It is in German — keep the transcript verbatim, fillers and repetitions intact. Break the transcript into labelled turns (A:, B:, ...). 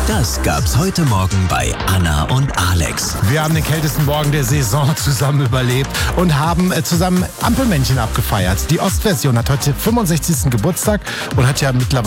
A: Das gab's heute Morgen bei Anna und Alex.
B: Wir haben den kältesten Morgen der Saison zusammen überlebt und haben äh, zusammen Ampelmännchen abgefeiert. Die Ostversion hat heute fünfundsechzigsten Geburtstag und hat ja mittlerweile